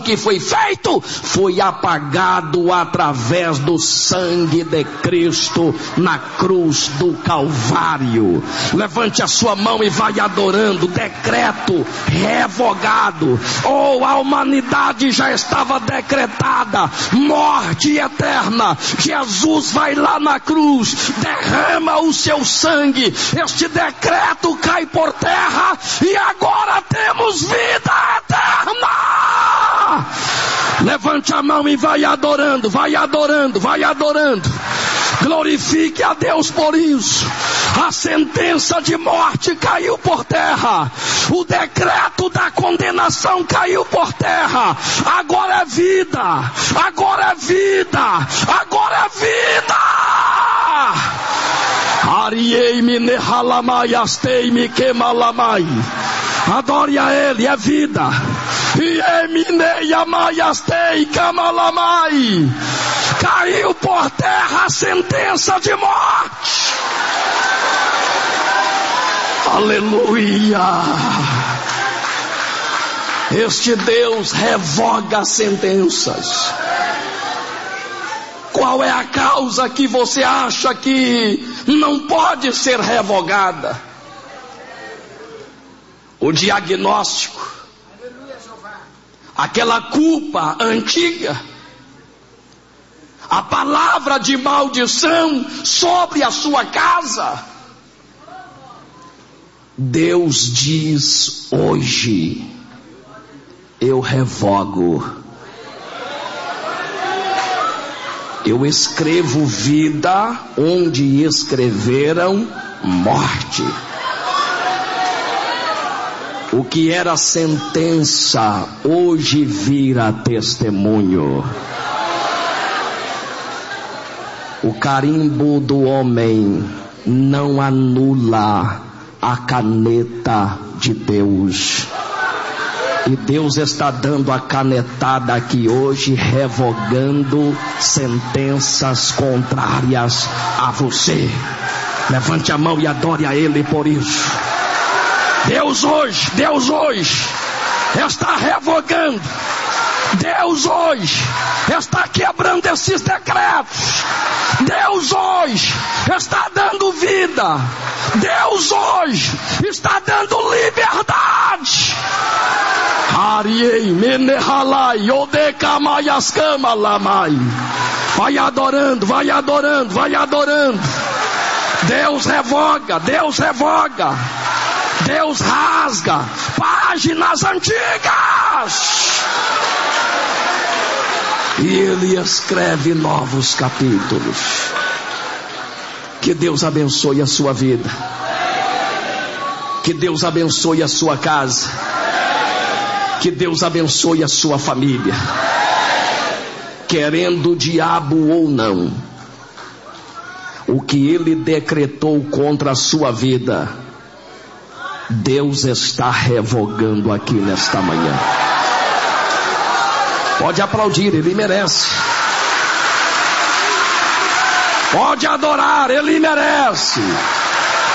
que foi feito foi apagado através do sangue de Cristo na cruz do Calvário. Levante a sua mão e vai adorando. Decreto revogado. Oh, a humanidade já estava decretada, morte eterna. Jesus vai lá na cruz, derrama o seu sangue, este decreto cai por terra e agora temos vida eterna. Levante a mão e vai adorando, vai adorando, vai adorando. Glorifique a Deus por isso. A sentença de morte caiu por terra, o decreto da condenação caiu por terra. Agora é vida, agora é vida, agora é vida. Ariei-me nehalamai, astei-me quemalamai. Adore a Ele, é vida. Iemine yamai, astei kamalamai. Caiu por terra a sentença de morte. Aleluia. Este Deus revoga sentenças. Qual é a causa que você acha que não pode ser revogada? O diagnóstico, aquela culpa antiga, a palavra de maldição sobre a sua casa. Deus diz hoje: eu revogo. Eu escrevo vida onde escreveram morte. O que era sentença hoje vira testemunho. O carimbo do homem não anula a caneta de Deus. E Deus está dando a canetada aqui hoje, revogando sentenças contrárias a você. Levante a mão e adore a Ele por isso. Deus hoje está revogando. Deus hoje está quebrando esses decretos. Deus hoje está dando vida. Deus hoje está dando liberdade. Ariei menehalai odekamaiaskama lamai. Vai adorando, vai adorando, vai adorando. Deus revoga, Deus revoga. Deus rasga páginas antigas. E Ele escreve novos capítulos. Que Deus abençoe a sua vida. Que Deus abençoe a sua casa. Que Deus abençoe a sua família. Querendo o diabo ou não, o que ele decretou contra a sua vida, Deus está revogando aqui nesta manhã. Pode aplaudir, Ele merece. Pode adorar, Ele merece.